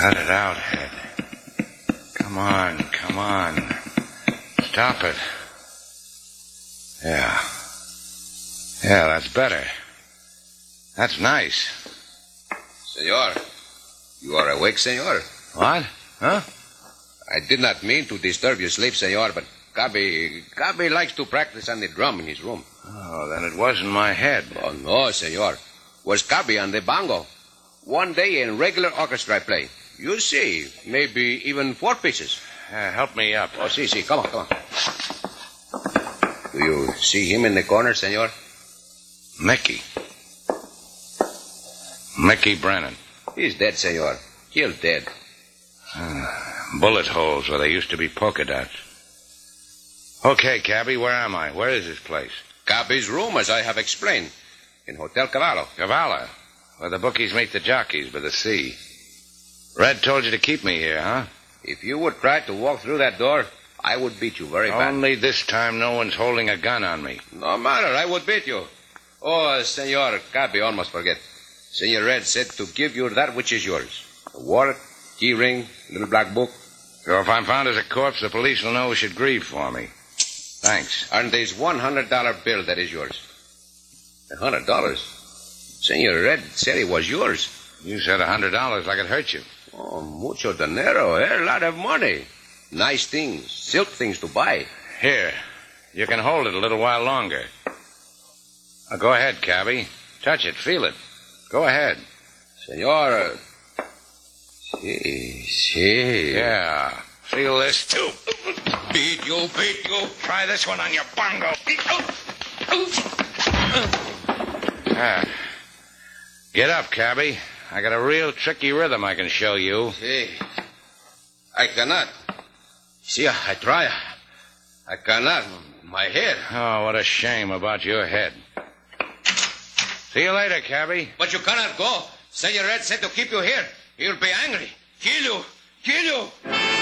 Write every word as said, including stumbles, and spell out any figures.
Cut it out, head. Come on, come on. Stop it. Yeah. Yeah, that's better. That's nice. Senor, you are awake, senor? What? Huh? I did not mean to disturb your sleep, senor, but Cabi, Cabi likes to practice on the drum in his room. Oh, then it wasn't my head. Oh, no, senor. Was Cabi on the bongo. One day in regular orchestra play. You see, maybe even four pieces. Uh, help me up. Oh, see, see. Come on, come on. Do you see him in the corner, senor? Mickey. Mickey Brennan. He's dead, senor. Killed dead. Uh, bullet holes where there used to be polka dots. Okay, Cabby, where am I? Where is this place? Cabi's room, as I have explained. In Hotel Cavallo. Cavallo? Where the bookies meet the jockeys by the sea. Red told you to keep me here, huh? If you would try to walk through that door, I would beat you very bad. Only this time no one's holding a gun on me. No matter, I would beat you. Oh, Senor Cabi, almost forget. Senor Red said to give you that which is yours. A wallet, key ring, little black book. So if I'm found as a corpse, the police will know we should grieve for me. Thanks. And there's one hundred dollar bill that is yours. A hundred dollars? Senor Red said it was yours. You said a hundred dollars like it hurt you. Oh, mucho dinero, eh? A lot of money. Nice things, silk things to buy. Here, you can hold it a little while longer. Now, go ahead, Cabby. Touch it, feel it. Go ahead. Senor, see, see. Yeah, feel this, too. Beat you, beat you. Try this one on your bongo. Ah. Get up, Cabby. I got a real tricky rhythm I can show you. See, I cannot. See, I try. I cannot. My head. Oh, what a shame about your head. See you later, Cabby. But you cannot go. Senor Red said to keep you here. He'll be angry. Kill you. Kill you.